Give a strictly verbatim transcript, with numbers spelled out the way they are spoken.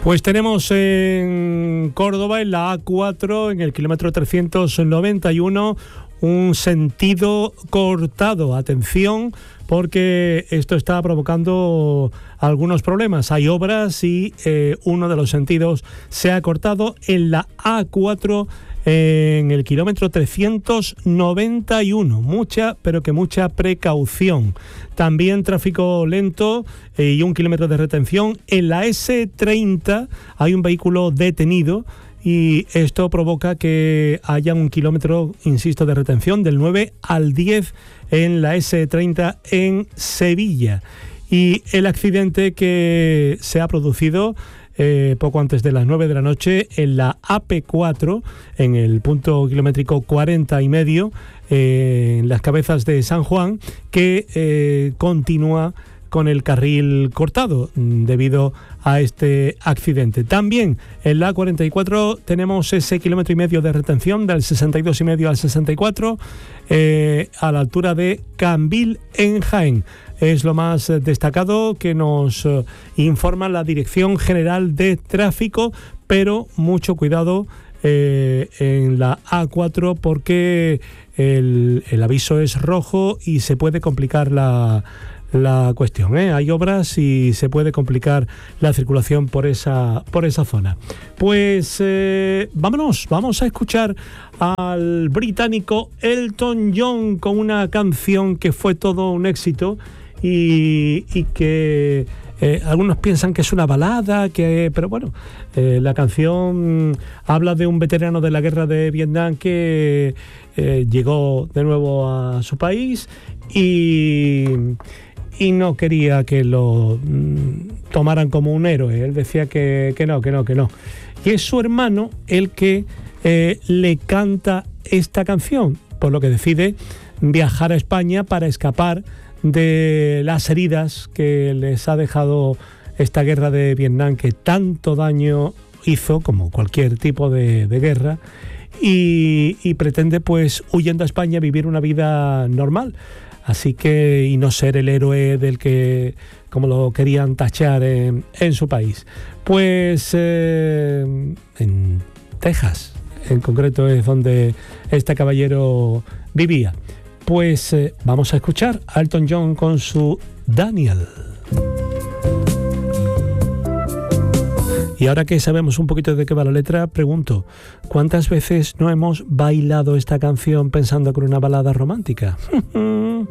Pues tenemos en Córdoba, en la A cuatro, en el kilómetro trescientos noventa y uno, un sentido cortado. Atención, porque esto está provocando algunos problemas. Hay obras y eh, uno de los sentidos se ha cortado en la A cuatro, en el kilómetro trescientos noventa y uno. Mucha, pero que mucha precaución. También tráfico lento eh, y un kilómetro de retención. En la ese treinta hay un vehículo detenido y esto provoca que haya un kilómetro, insisto, de retención del nueve al diez en la ese treinta en Sevilla. Y el accidente que se ha producido Eh, poco antes de las nueve de la noche en la A P cuatro, en el punto kilométrico cuarenta y medio, eh, en las Cabezas de San Juan, que eh, continúa con el carril cortado debido a este accidente. También en la A cuarenta y cuatro tenemos ese kilómetro y medio de retención del sesenta y dos y medio al sesenta y cuatro, eh, a la altura de Cambil en Jaén. Es lo más destacado que nos eh, informa la Dirección General de Tráfico, pero mucho cuidado eh, en la A cuatro porque el, el aviso es rojo y se puede complicar la, la cuestión, ¿eh? Hay obras y se puede complicar la circulación por esa, por esa zona. Pues eh, vámonos, vamos a escuchar al británico Elton John con una canción que fue todo un éxito. Y, y que eh, algunos piensan que es una balada, que, pero bueno, eh, la canción habla de un veterano de la guerra de Vietnam que eh, llegó de nuevo a su país y, y no quería que lo mm, tomaran como un héroe. Él decía que, que no, que no, que no. Y es su hermano el que eh, le canta esta canción, por lo que decide viajar a España para escapar de las heridas que les ha dejado esta guerra de Vietnam, que tanto daño hizo como cualquier tipo de, de guerra, y, y pretende, pues, huyendo a España, vivir una vida normal, así que, y no ser el héroe del que, como lo querían tachar en, en su país. Pues eh, en Texas, en concreto, es donde este caballero vivía. Pues eh, vamos a escuchar a Elton John con su Daniel. Y ahora que sabemos un poquito de qué va la letra, pregunto, ¿cuántas veces no hemos bailado esta canción pensando que era una balada romántica?